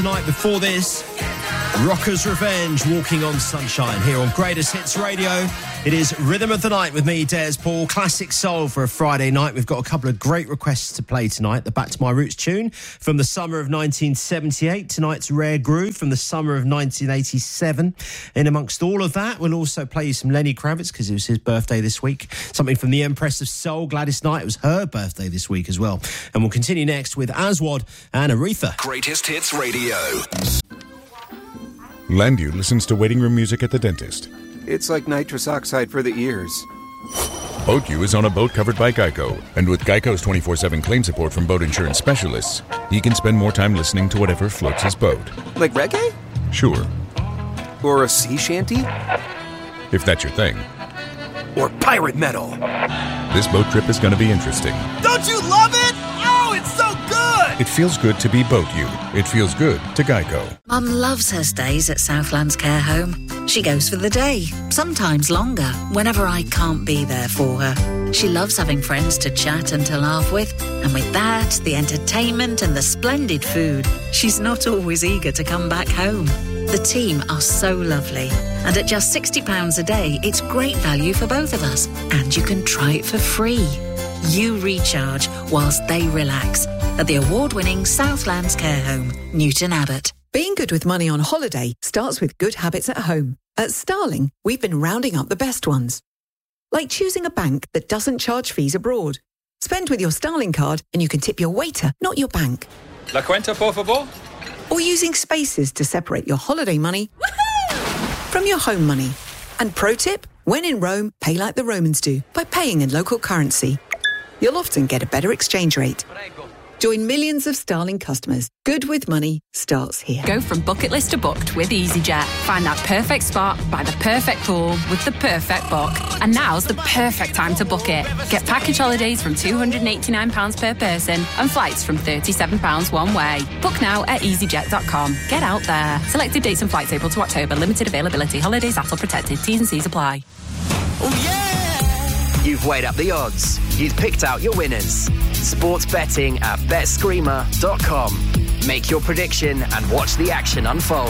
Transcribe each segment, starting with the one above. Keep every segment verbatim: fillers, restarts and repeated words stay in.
Night before this, Rocker's Revenge, Walking on Sunshine, here on Greatest Hits Radio. It is Rhythm of the Night with me, Des Paul. Classic soul for a Friday night. We've got a couple of great requests to play tonight. The Back to My Roots tune from the summer of nineteen seventy-eight. Tonight's Rare Groove from the summer of nineteen eighty-seven. In amongst all of that, we'll also play you some Lenny Kravitz because it was his birthday this week. Something from the Empress of Soul, Gladys Knight. It was her birthday this week as well. And we'll continue next with Aswad and Aretha. Greatest Hits Radio. Landu listens to waiting room music at the dentist. It's like nitrous oxide for the ears. BoatU is on a boat covered by Geico, and with Geico's twenty-four seven claim support from boat insurance specialists, he can spend more time listening to whatever floats his boat. Like reggae? Sure. Or a sea shanty? If that's your thing. Or pirate metal? This boat trip is going to be interesting. Don't you love it? Oh, it's so good! It feels good to be BoatU. It feels good to Geico. Mum loves her stays at Southlands Care Home. She goes for the day, sometimes longer, whenever I can't be there for her. She loves having friends to chat and to laugh with, and with that, the entertainment and the splendid food, she's not always eager to come back home. The team are so lovely, and at just sixty pounds a day, it's great value for both of us, and you can try it for free. You recharge whilst they relax at the award-winning Southlands Care Home, Newton Abbot. Being good with money on holiday starts with good habits at home. At Starling, we've been rounding up the best ones. Like choosing a bank that doesn't charge fees abroad. Spend with your Starling card and you can tip your waiter, not your bank. La cuenta, por favor. Or using spaces to separate your holiday money from your home money. And pro tip, when in Rome, pay like the Romans do by paying in local currency. You'll often get a better exchange rate. Join millions of Starling customers. Good with money starts here. Go from bucket list to booked with EasyJet. Find that perfect spot by the perfect pool with the perfect book. And now's the perfect time to book it. Get package holidays from two hundred eighty-nine pounds per person and flights from thirty-seven pounds one way. Book now at easyjet dot com. Get out there. Selected dates and flights April to October. Limited availability. Holidays A T L protected. T's and C's apply. Oh, yeah! You've weighed up the odds. You've picked out your winners. Sports betting at bet screamer dot com. Make your prediction and watch the action unfold.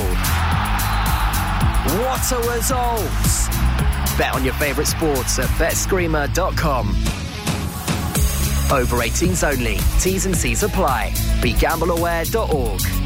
What are results? Bet on your favourite sports at bet screamer dot com. Over eighteens only. T's and C's apply. Be gamble aware dot org.